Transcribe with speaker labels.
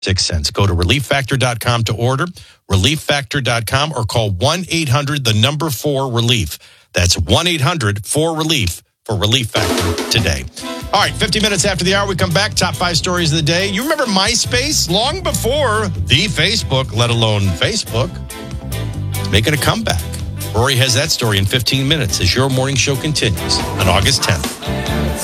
Speaker 1: cents. Go to relieffactor.com to order, relieffactor.com, or call 1-800-4-RELIEF. That's 1-800-4-RELIEF for Relief Factor today. All right, 50 minutes after the hour, we come back. Top 5 stories of the day. You remember MySpace? Long before the Facebook, let alone Facebook. It's making a comeback. Rory has that story in 15 minutes as your morning show continues on August 10th.